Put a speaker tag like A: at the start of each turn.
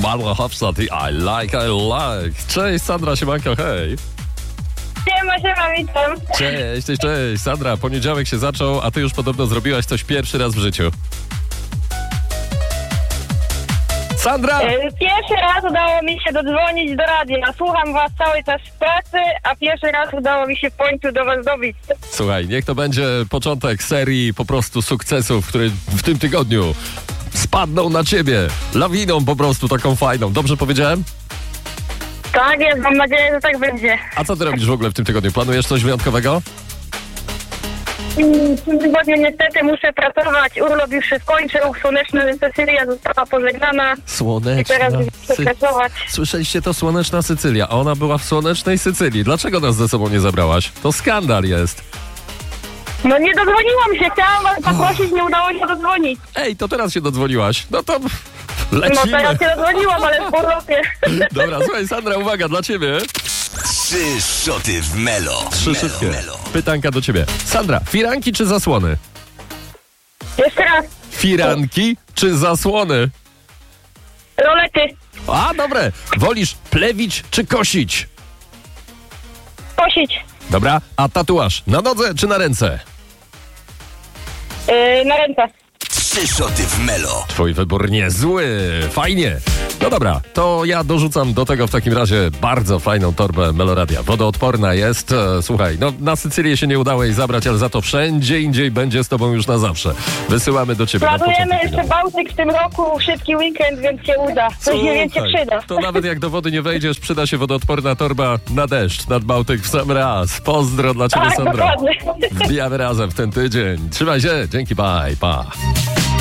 A: Marla Hofstadt i I like. Cześć Sandra, siemanko, hej.
B: Siema, witam.
A: Cześć. Sandra, poniedziałek się zaczął, a ty już podobno zrobiłaś coś pierwszy raz w życiu. Sandra!
B: Pierwszy raz udało mi się dodzwonić do radia. Słucham was cały czas w pracy, a pierwszy raz udało mi się w końcu do was dobić.
A: Słuchaj, niech to będzie początek serii po prostu sukcesów, które w tym tygodniu spadną na ciebie. Lawiną po prostu taką fajną. Dobrze powiedziałem?
B: Tak jest, mam nadzieję, że tak będzie.
A: A co ty robisz w ogóle w tym tygodniu? Planujesz coś wyjątkowego?
B: W tym tygodniu niestety muszę pracować. Urlop już się skończył. Słoneczna Sycylia została pożegnana. I teraz muszę pracować.
A: Słyszeliście to? Słoneczna Sycylia. A ona była w słonecznej Sycylii. Dlaczego nas ze sobą nie zabrałaś? To skandal jest.
B: No nie dodzwoniłam się, chciałam was poprosić, nie udało się dodzwonić.
A: Ej, to teraz się dodzwoniłaś. No to lecimy.
B: No teraz się dodzwoniłam, ale w urlopie.
A: Dobra, słuchaj Sandra, uwaga, dla ciebie.
C: 3 szoty w Melo.
A: 3 szybkie. Pytanka do ciebie. Sandra, firanki czy zasłony?
B: Jeszcze raz.
A: Firanki czy zasłony?
B: Rolety.
A: A, dobre. Wolisz plewić czy kosić?
B: Kosić.
A: Dobra, a tatuaż na nodze czy na ręce?
B: Na ręce.
C: 3 szoty w Melo.
A: Twój wybór niezły. Fajnie. No dobra, to ja dorzucam do tego w takim razie bardzo fajną torbę Meloradia. Wodoodporna jest. Słuchaj, no na Sycylię się nie udało jej zabrać, ale za to wszędzie indziej będzie z tobą już na zawsze. Wysyłamy do ciebie.
B: Planujemy jeszcze Bałtyk w tym roku, szybki weekend, więc się uda. Coś nie więcej przyda.
A: To nawet jak do wody nie wejdziesz, przyda się wodoodporna torba na deszcz, nad Bałtyk w sam raz. Pozdro dla ciebie,
B: Tak,
A: Sandra.
B: dokładnie.
A: Wbijamy razem w ten tydzień. Trzymaj się, dzięki, bye, pa.